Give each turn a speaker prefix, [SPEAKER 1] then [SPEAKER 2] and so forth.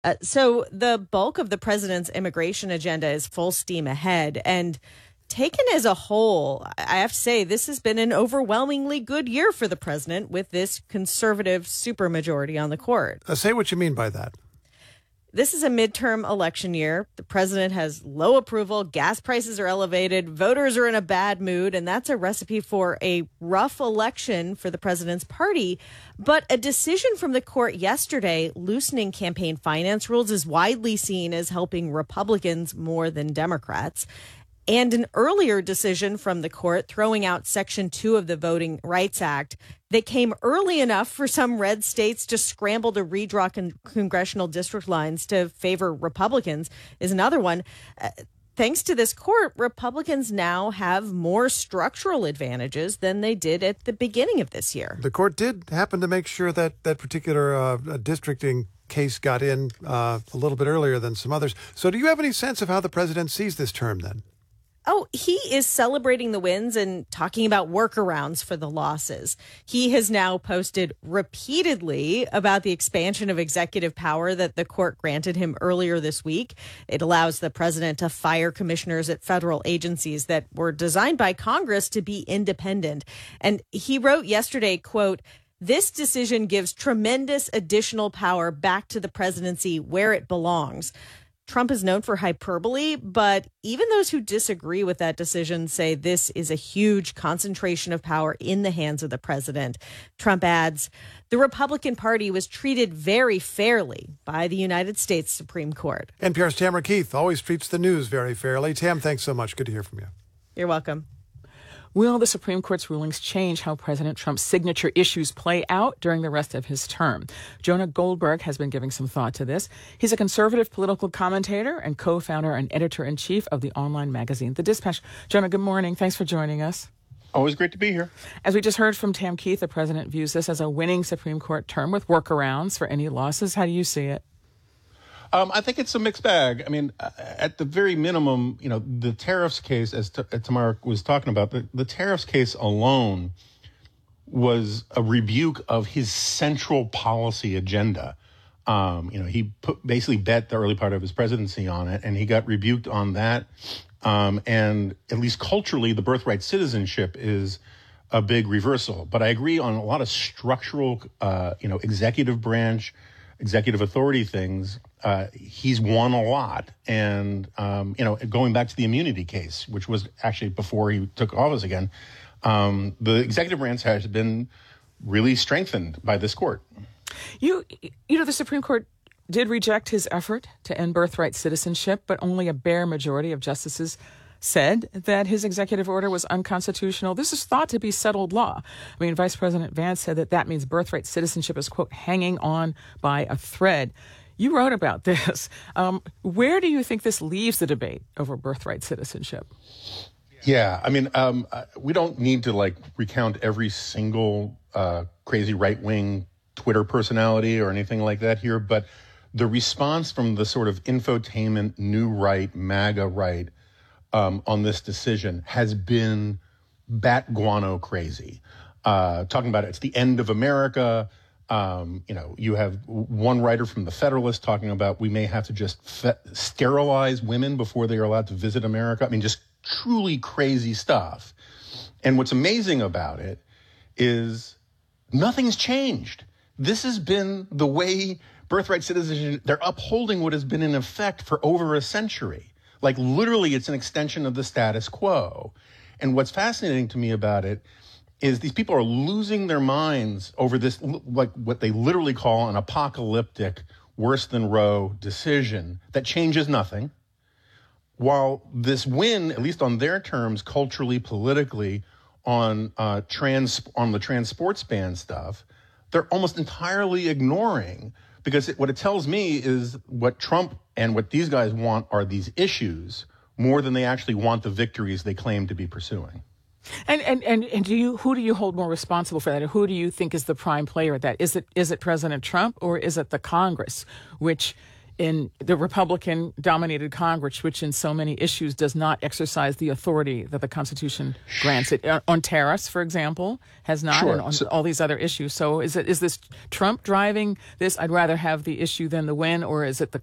[SPEAKER 1] So the bulk of the president's immigration agenda is full steam ahead. And taken as a whole, I have to say this has been an overwhelmingly good year for the president with this conservative supermajority on the court.
[SPEAKER 2] Say what you mean by that.
[SPEAKER 1] This is a midterm election year. The president has low approval. Gas prices are elevated. Voters are in a bad mood. And that's a recipe for a rough election for the president's party. But a decision from the court yesterday loosening campaign finance rules is widely seen as helping Republicans more than Democrats. And an earlier decision from the court throwing out Section 2 of the Voting Rights Act that came early enough for some red states to scramble to redraw congressional district lines to favor Republicans is another one. Thanks to this court, Republicans now have more structural advantages than they did at the beginning of this year.
[SPEAKER 2] The court did happen to make sure that that particular districting case got in a little bit earlier than some others. So do you have any sense of how the president sees this term then?
[SPEAKER 1] Oh, he is celebrating the wins and talking about workarounds for the losses. He has now posted repeatedly about the expansion of executive power that the court granted him earlier this week. It allows the president to fire commissioners at federal agencies that were designed by Congress to be independent. And he wrote yesterday, quote, "This decision gives tremendous additional power back to the presidency where it belongs." Trump is known for hyperbole, but even those who disagree with that decision say this is a huge concentration of power in the hands of the president. Trump adds, the Republican Party was treated very fairly by the United States Supreme Court.
[SPEAKER 2] NPR's Tamara Keith always treats the news very fairly. Tam, thanks so much. Good to hear from you.
[SPEAKER 1] You're welcome.
[SPEAKER 3] Will the Supreme Court's rulings change how President Trump's signature issues play out during the rest of his term? Jonah Goldberg has been giving some thought to this. He's a conservative political commentator and co-founder and editor-in-chief of the online magazine, The Dispatch. Jonah, good morning. Thanks for joining us.
[SPEAKER 4] Always great to be here.
[SPEAKER 3] As we just heard from Tam Keith, the president views this as a winning Supreme Court term with workarounds for any losses. How do you see it?
[SPEAKER 4] I think it's a mixed bag. I mean, at the very minimum, you know, the tariffs case, as Tamara was talking about, the tariffs case alone was a rebuke of his central policy agenda. He basically bet the early part of his presidency on it, and he got rebuked on that. And at least culturally, the birthright citizenship is a big reversal. But I agree on a lot of structural, executive branch, executive authority things. He's won a lot. And, going back to the immunity case, which was actually before he took office again, the executive branch has been really strengthened by this court.
[SPEAKER 3] The Supreme Court did reject his effort to end birthright citizenship, but only a bare majority of justices said that his executive order was unconstitutional. This is thought to be settled law. I mean, Vice President Vance said that means birthright citizenship is, quote, hanging on by a thread. You wrote about this. Where do you think this leaves the debate over birthright citizenship?
[SPEAKER 4] Yeah, I mean, we don't need to recount every single crazy right-wing Twitter personality or anything like that here, but the response from the sort of infotainment, new right, MAGA right, on this decision has been bat guano crazy. Talking about it's the end of America. You have one writer from The Federalist talking about we may have to just sterilize women before they are allowed to visit America. I mean, just truly crazy stuff. And what's amazing about it is nothing's changed. This has been the way birthright citizenship, they're upholding what has been in effect for over a century. Literally, it's an extension of the status quo. And what's fascinating to me about it is these people are losing their minds over this, what they literally call an apocalyptic, worse than Roe decision that changes nothing. While this win, at least on their terms, culturally, politically, on the trans sports ban stuff, they're almost entirely ignoring. Because what it tells me is what Trump and what these guys want are these issues more than they actually want the victories they claim to be pursuing.
[SPEAKER 3] And who do you hold more responsible for that? Or who do you think is the prime player at that? Is it President Trump or is it the Congress, which in the Republican-dominated Congress, which in so many issues does not exercise the authority that the Constitution grants it. On tariffs, for example, has not,
[SPEAKER 4] Sure.
[SPEAKER 3] and on all these other issues. So is this Trump driving this? I'd rather have the issue than the win, or is it the